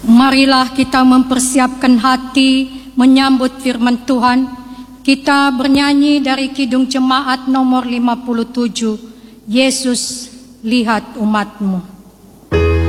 Marilah kita mempersiapkan hati menyambut firman Tuhan. Kita bernyanyi dari Kidung Jemaat nomor 57, Yesus lihat umatmu.